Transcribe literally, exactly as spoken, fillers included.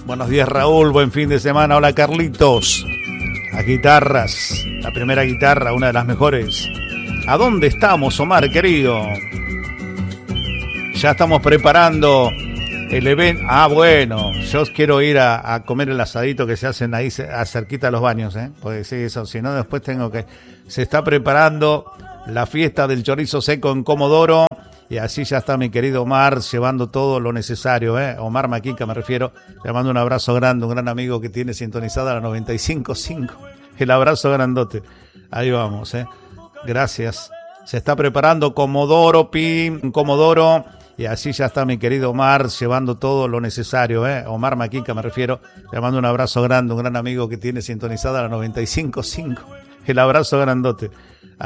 Buenos días, Raúl. Buen fin de semana. Hola, Carlitos. Las guitarras. La primera guitarra, una de las mejores. ¿A dónde estamos, Omar, querido? Ya estamos preparando el evento. Ah, bueno. Yo quiero ir a, a comer el asadito que se hacen ahí cerquita de los baños, ¿eh? Porque sí, eso. Si no, después tengo que... Se está preparando la fiesta del chorizo seco en Comodoro. Y así ya está mi querido Omar llevando todo lo necesario, ¿eh? Omar Maquica me refiero. Le mando un abrazo grande, un gran amigo que tiene sintonizada la noventa y cinco punto cinco. El abrazo grandote. Ahí vamos, ¿eh? Gracias. Se está preparando Comodoro, Pim, Comodoro. Y así ya está mi querido Omar llevando todo lo necesario, ¿eh? Omar Maquica me refiero. Le mando un abrazo grande, un gran amigo que tiene sintonizada la noventa y cinco punto cinco. El abrazo grandote.